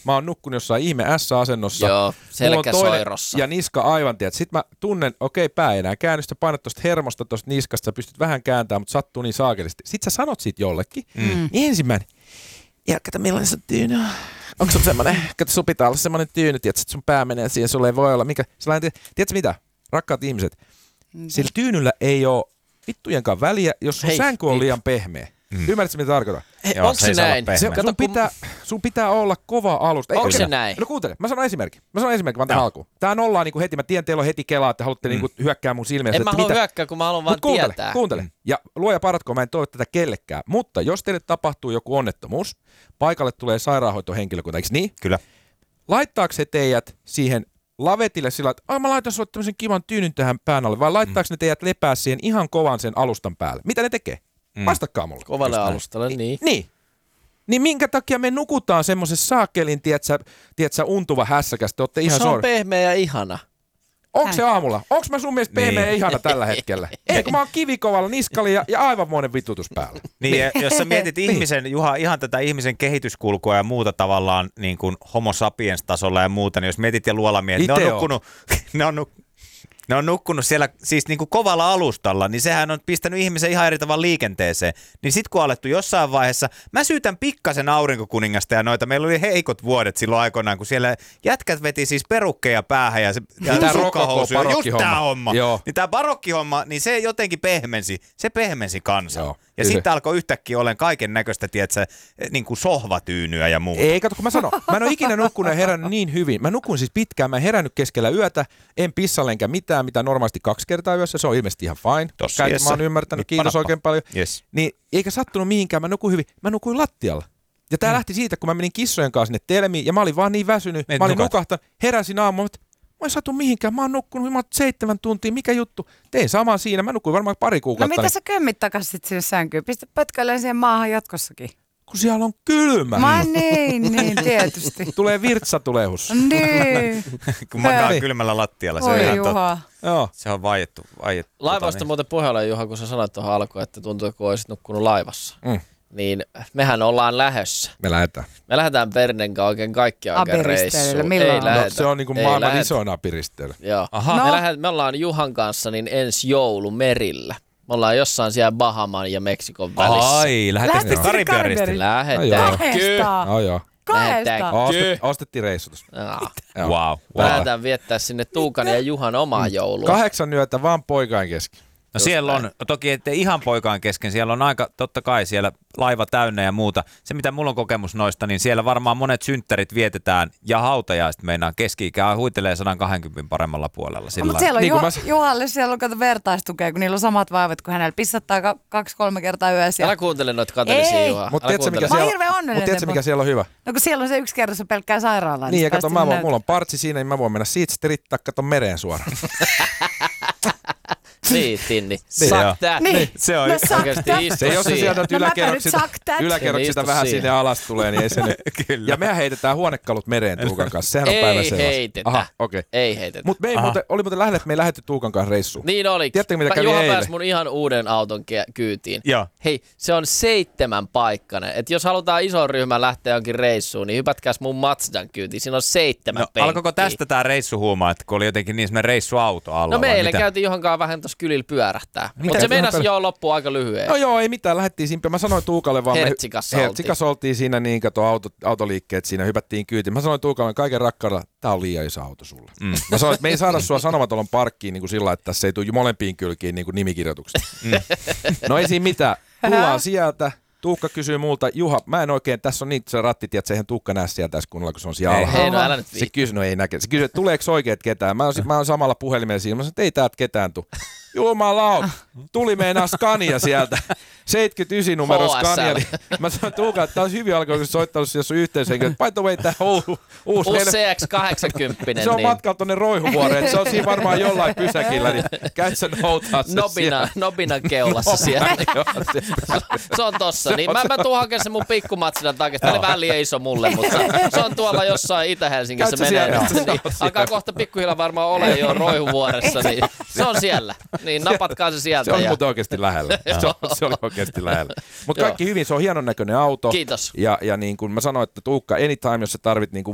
mä oon nukkunut jossain ihme S-asennossa. Joo, selkä soirossa. Ja niska aivan, tiedät. Sitten mä tunnen, pää ei enää käänny, sä painat tuosta hermosta, tuosta niskasta, sä pystyt vähän kääntämään, mutta sattuu niin saakelisti. Sitten sä sanot siitä jollekin, niin ensimmäinen, ja kato millainen se tyyny on. Onko sun semmonen, kato sun pitää olla semmonen tyyny, tiedät, että sun pää menee siihen, sulle ei voi olla, tiedätkö mitä, rakkaat ihmiset, sillä tyynyllä ei ole vittujenkaan väliä, jos sun sänky on liian pehmeä. Ymmärrätkö, mitä tarkoitan? Onko se näin? Sun pitää olla kova alusta. Onko se näin? No kuuntele, mä sanon esimerkki vaan tähän alkuun. Tää nollaa niinku heti, mä tiedän, teillä on heti kelaa, että haluatte niinku hyökkää mun silmiä. En mä halua hyökkää, kun mä haluan vaan tietää. Kuuntele. Ja luoja paratko, mä en toivo tätä kellekään. Mutta jos teille tapahtuu joku onnettomuus, paikalle tulee sairaanhoitohenkilökunta, eikö niin? Kyllä. Laittaako se teidät siihen lavetille sillä, että mä laitan sulle tämmöisen kivan tyynyn tähän pään alle, vai laittaako ne teidät lepää siihen ihan kovan sen alustan päälle? Mitä ne tekee? Vastatkaa mulle. Kovalle alustalle, niin. Niin minkä takia me nukutaan semmoisessa saakelin, tiedätkö, untuva hässäkäs, te ootte ihan se on pehmeä ja ihana. Onko se aamulla? Onko mä sun mielestä pehmeä ja ihana tällä hetkellä? Eikö mä oon kivikovalla niskali ja aivanmoinen vitutus päällä. Niin, jos sä mietit ihmisen, Juha, ihan tätä ihmisen kehityskulkua ja muuta tavallaan niin kuin homo sapiens tasolla ja muuta, niin jos mietit ja luola mietit, ne on nukkunut siellä siis niin kuin kovalla alustalla, niin sehän on pistänyt ihmisen ihan eri tavalla liikenteeseen. Niin sit kun on alettu jossain vaiheessa, mä syytän pikkasen aurinkokuningasta ja noita, meillä oli heikot vuodet silloin aikoinaan, kun siellä jätkät veti siis perukkeja päähän ja sukkahousuja, just tää homma. Joo. Niin tää barokkihomma, niin se jotenkin pehmensi kansaa. Joo. Ja sitten alkoi yhtäkkiä olemaan kaiken näköistä, tiedätkö, niin kuin sohvatyynyä ja muuta. Ei, kato, kun mä sanon, mä en ole ikinä nukkunut ja herännyt niin hyvin. Mä nukun siis pitkään, mä en herännyt keskellä yötä, en pissalle enkä mitään, mitä normaalisti 2 kertaa yössä, se on ilmeisesti ihan fine. Mä oon ymmärtänyt, kiitos oikein paljon. Yes. Niin eikä sattunut mihinkään, mä nukuin hyvin, mä nukuin lattialla. Ja tää lähti siitä, kun mä menin kissojen kanssa sinne telmiin ja mä olin vaan niin väsynyt, mä olin nukahtanut, heräsin aamulla, mä en satu mihinkään, mä oon nukkunut, mä oon 7 tuntia, mikä juttu? Tein samaa siinä, mä nukuin varmaan 2 kuukautta. No mitä sä kömmit takas sit sinne sänkyyn? Pistä pötköilleen siihen maahan jatkossakin. Kun siellä on kylmä. Niin, tietysti. Tulee virtsatulehus. Niin. Kun makaa kylmällä lattialla, se on ihan totta. Joo. Se on vaiettu. Laivasta muuten puheella, Juha, kun sä sanoit tuohon alkuun, että tuntuu, kun olisit nukkunut laivassa. Niin mehän ollaan lähdössä. Me lähdetään Pernen kanssa oikein kaikkia oikein reissuun. No, se on niinku maailman isoin apiristeily. Joo. Me ollaan Juhan kanssa niin ensi joulu merillä. Me ollaan jossain siellä Bahaman ja Meksikon välissä. Ai, lähdettekö Karibian ristille? Lähdetään. Joo. Ostettiin reissutus. Wow. Lähdetään viettää sinne Tuukan ja Juhan omaa joulua. 8 yötä vaan poikain kesken. No siellä on, toki ettei ihan poikaan kesken, siellä on aika, totta kai siellä laiva täynnä ja muuta. Se mitä mulla on kokemus noista, niin siellä varmaan monet synttärit vietetään ja hautajaiset meinaa keski-ikää huitelee 120 paremmalla puolella. No, mutta siellä on niin Juhalle siellä on kato vertaistukea, kun niillä on samat vaivat kuin hänellä. Pissattaa 2-3 kertaa yössä. Älä kuuntele noita kateellisia Juhaa. Mutta tiedätkö mikä siellä on hyvä? No kun siellä on se yksi kerta se pelkkää sairaalaan. Niin ja kato, mulla on partsi siinä, niin mä voin mennä siitä sitten rittaa katon mereen suoraan. Niin, Tinni. Suck that. Niin. Se on oikeasti istu jos se sieltä yläkerrot sitä vähän sinne alas tulee, niin ei se nyt. Kyllä. Ja mehän heitetään huonekalut mereen Tuukan kanssa. Sehän on päiväselvästi. Ei heitetä. Aha, okei. Ei heitetä. Mutta oli muuten lähellä, että me ei lähdetty Tuukan kanssa reissuun. Niin oli. Tiedättekö mitä kävi Juha eilen? pääsi mun ihan uuden auton kyytiin. Joo. Hei, se on 7-paikkainen. Et jos halutaan ison ryhmän lähteä jonkin reissuun, niin hypätkääs mun Mazdan kyytiin. Siinä on 7 penkkiä. Alkoiko tästä tää reissuhuuma, että kun oli jotenkin niin semmoinen reissuauto alla? No me eilen käytiin johonkaan vähän tuossa kylillä pyörähtää. Mutta se meinasi jo loppuun aika lyhyen. No joo, ei mitään, lähdettiin simpiä. Mä sanoin Tuukalle vaan, Hertsikassa oltiin siinä niin, kato autoliikkeet siinä, hypättiin kyytiin. Mä sanoin Tuukalle kaiken rakkaudella, tää on liian iso auto sulle. Mä sanoin, että me ei saada sua sanomatalon parkkiin niin kuin sillä, että tässä ei tule molempiin kylkiin niin kuin nimikirjoitukset. No ei siinä mitään. Tullaan sieltä. Tuukka kysyy multa, Juha, mä en oikein, tässä on niin se ratti, että eihän Tuukka näe siellä tässä kunnolla, kun se on siellä alhaalla. Ei, no älä nyt se kysyy, no ei näke. Se kysyy, että tuleeko oikeet ketään? Mä oon samalla puhelimella siinä. Mä sanoin, että ei täältä ketään tule. Jumalaut, tuli meinaa Scania sieltä. 79 numero Scania. Mä sanoin Tuukalle, että tää olisi hyvin alkaa, kun soittanut, jos on yhteyshenkilö. By the way, tää uusi CX-80. Se on matkalla tonne Roihuvuoreen. Se on siinä varmaan jollain pysäkillä, niin käyt sä noutaa se Nobinan keulassa siellä. Se on tossa. Niin mä tuun hakemaan sen mun pikkumatsinan takia. Tää oli vähän liian iso mulle, mutta se on tuolla jossain Itä-Helsingissä menee. Alkaa kohta pikkuhiljaa varmaan ole jo Roihuvuoressa, niin se on siellä. Niin napatkaa se sieltä. Se on muuten oikeasti lähellä. Se oli oikeasti lähellä. Mutta kaikki hyvin, se on hienon näköinen auto. Kiitos. Ja niin kuin mä sanoin, että Tuukka, anytime, jos sä tarvit niin kuin